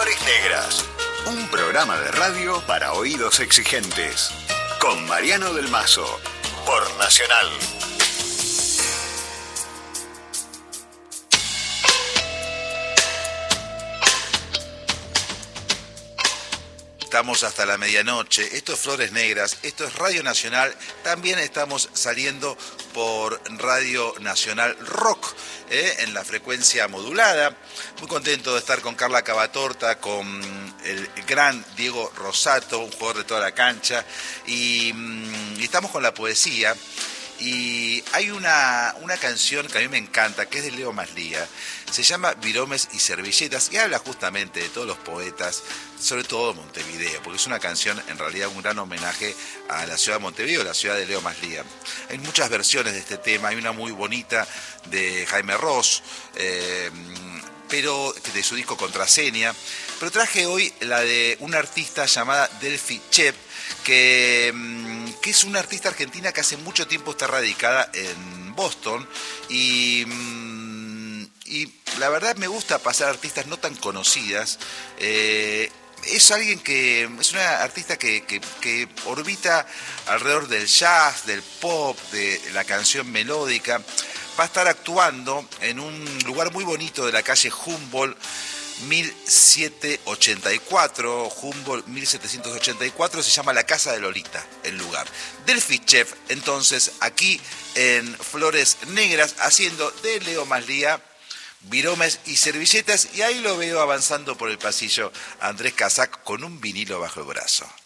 Flores Negras, un programa de radio para oídos exigentes, con Mariano del Mazo, por Nacional. Estamos hasta la medianoche, esto es Flores Negras, esto es Radio Nacional, también estamos saliendo por Radio Nacional Rock, en la frecuencia modulada. Muy contento de estar con Carla Cavatorta, con el gran Diego Rosato, un jugador de toda la cancha, y estamos con la poesía. Y hay una canción que a mí me encanta, que es de Leo Maslía, se llama Viromes y Servilletas, y habla justamente de todos los poetas, sobre todo de Montevideo, porque es una canción, en realidad, un gran homenaje a la ciudad de Montevideo, la ciudad de Leo Maslía. Hay muchas versiones de este tema, hay una muy bonita de Jaime Ross, pero de su disco Contraseña, pero traje hoy la de una artista llamada Delphi Chep, que es una artista argentina que hace mucho tiempo está radicada en Boston, y la verdad me gusta pasar artistas no tan conocidas. Es alguien que es una artista que orbita alrededor del jazz, del pop, de la canción melódica. Va a estar actuando en un lugar muy bonito de la calle Humboldt 1784, Humboldt 1784, se llama La Casa de Lolita, el lugar. Delphi Chef, entonces, aquí en Flores Negras, haciendo de Leo Maslía Viromes y Servilletas, y ahí lo veo avanzando por el pasillo a Andrés Casac con un vinilo bajo el brazo.